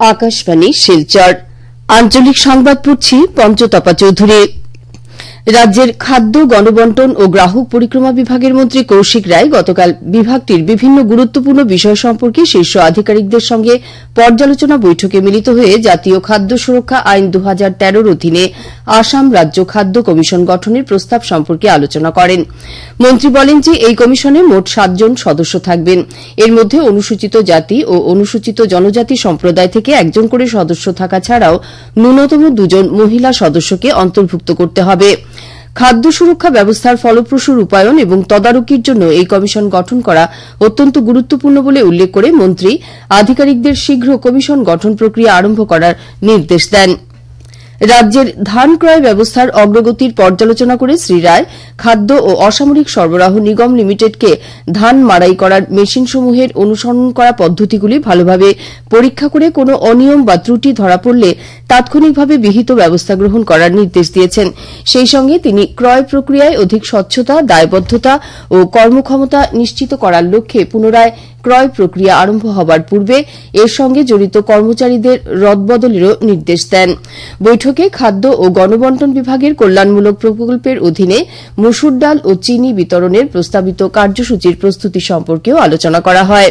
আকাশবাণী শিলচর আঞ্চলিক সংবাদ পড়ছি পঞ্চতপা চৌধুরী। রাজ্যের খাদ্য গণবন্টন ও গ্রাহক পরিক্রমা বিভাগের মন্ত্রী কৌশিক রায় গতকাল বিভাগটির বিভিন্ন গুরুত্বপূর্ণ বিষয় সম্পর্কে শীর্ষ আধিকারিকদের সঙ্গে পর্যালোচনা বৈঠকে মিলিত হয়ে জাতীয় খাদ্য সুরক্ষা আইন 2013 অধীনে আসাম রাজ্য খাদ্য কমিশন গঠনের প্রস্তাব সম্পর্কে আলোচনা করেন। মন্ত্রী বলেন যে এই কমিশনে মোট 7 জন সদস্য থাকবেন। এর মধ্যে অনুসূচিত জাতি ও অনুসূচিত জনজাতি সম্প্রদায় থেকে একজন করে সদস্য থাকা ছাড়াও ন্যূনতম 2 জন মহিলা সদস্যকে অন্তর্ভুক্ত করতে হবে। খাদ্য সুরক্ষা ব্যবস্থার ফলপ্রসূ রূপায়ণ এবং তদারকির জন্য এই কমিশন গঠন করা অত্যন্ত গুরুত্বপূর্ণ বলে উল্লেখ করে মন্ত্রী আধিকারিকদের শীঘ্র কমিশন গঠন প্রক্রিয়া আরম্ভ করার নির্দেশ দেন। রাজ্যের ধান ক্রয় ব্যবস্থার অগ্রগতির পর্যালোচনা করে শ্রী রায় খাদ্য ও অসামরিক সরবরাহ নিগম লিমিটেডকে ধান মাড়াই করার মেশিনসমূহের অনুসরণ করা পদ্ধতিগুলি ভালোভাবে পরীক্ষা করে কোনো অনিয়ম বা ত্রুটি ধরা পড়লে তাৎক্ষণিকভাবে বিহিত ব্যবস্থা গ্রহণ করার নির্দেশ দিয়েছেন। সেই সঙ্গে তিনি ক্রয় প্রক্রিয়ায় অধিক স্বচ্ছতা, দায়বদ্ধতা ও কর্মক্ষমতা নিশ্চিত করার লক্ষ্যে পুনরায় ক্রয় প্রক্রিয়া আরম্ভ হবার পূর্বে এর সঙ্গে জড়িত কর্মচারীদের রদবদলেরও নির্দেশ দেন। বৈঠকে খাদ্য ও গণবন্টন বিভাগের কল্যাণমূলক প্রকল্পের অধীনে মসুর ডাল ও চিনি বিতরণের প্রস্তাবিত কার্যসূচির প্রস্তুতি সম্পর্কেও আলোচনা করা হয়।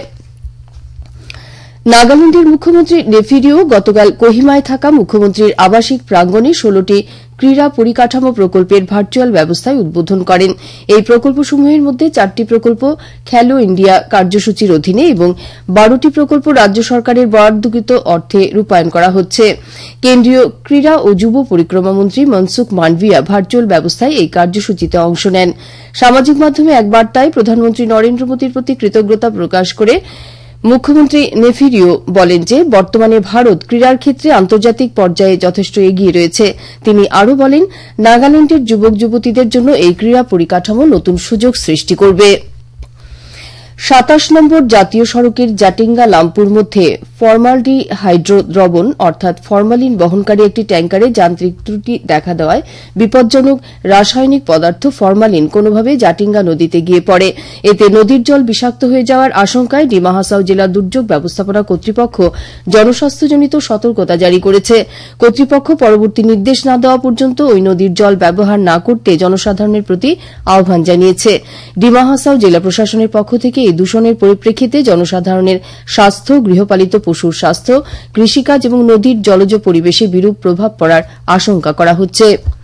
নাগাল্যান্ডের মুখ্যমন্ত্রী নেফিডিও গতকাল কোহিমায় থাকা মুখ্যমন্ত্রীর আবাসিক প্রাঙ্গণে 16টি ক্রীড়া পরিকাঠামো প্রকল্পের ভার্চুয়াল ব্যবস্থায় উদ্বোধন করেন। এই প্রকল্পসমূহের মধ্যে 4টি প্রকল্প খেলো ইন্ডিয়া কার্যসূচির অধীনে এবং 12টি প্রকল্প রাজ্য সরকারের বরাদ্দকৃত অর্থে রূপায়ণ করা হচ্ছে। কেন্দ্রীয় ক্রীড়া ও যুব পরিক্রমা মন্ত্রী মনসুখ মান্ডভিয়া ভার্চুয়াল ব্যবস্থায় এই কার্যসূচিতে অংশ নেন। সামাজিক মাধ্যমে এক বার্তায় প্রধানমন্ত্রী নরেন্দ্র মোদীর প্রতি কৃতজ্ঞতা প্রকাশ করে মুখ্যমন্ত্রী নেফিডিও বলেন যে বর্তমানে ভারত ক্রীড়ার ক্ষেত্রে আন্তর্জাতিক পর্যায়ে যথেষ্ট এগিয়ে রয়েছে। তিনি আরও বলেন, নাগাল্যান্ডের যুবক যুবতীদের জন্য এই ক্রীড়া পরিকাঠামো নতুন সুযোগ সৃষ্টি করবে। 27 নম্বর জাতীয় সড়কের জাটিঙ্গা লামপুর মধ্যে ফরমালডিহাইড দ্রবণ অর্থাৎ ফরমালিন বহনকারী একটি ট্যাঙ্কারে যান্ত্রিক ত্রুটি দেখা দেওয়ায় বিপজ্জনক রাসায়নিক পদার্থ ফরমালিন কোনোভাবে জাটিঙ্গা নদীতে গিয়ে পড়ে। এতে নদীর জল বিষাক্ত হয়ে যাওয়ার আশঙ্কায় ডিমা হাসাও জেলা দুর্যোগ ব্যবস্থাপনা কর্তৃপক্ষ জনস্বাস্থ্যজনিত সতর্কতা জারি করেছে। কর্তৃপক্ষ পরবর্তী নির্দেশ না দেওয়া পর্যন্ত ওই নদীর জল ব্যবহার না করতে জনসাধারণের প্রতি আহ্বান জানিয়েছে। ডিমা হাসাও জেলা প্রশাসনের পক্ষ থেকে এই দূষণের পরিপ্রেক্ষিতে জনসাধারণের স্বাস্থ্য, গৃহপালিত পশুর স্বাস্থ্য, কৃষিকাজ এবং নদীর জলজ পরিবেশে বিরূপ প্রভাব পড়ার আশঙ্কা করা হচ্ছে।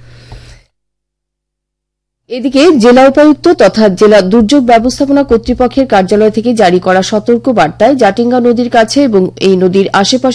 এদিকে জেলা উপায়ুক্ত তথা জেলা দুর্যোগ ব্যবস্থাপনা কর্তৃপক্ষের কার্যালয় থেকে জারি করা সতর্ক বার্তায় জাটিঙ্গা নদীর কাছে এবং এই নদীর আশেপাশে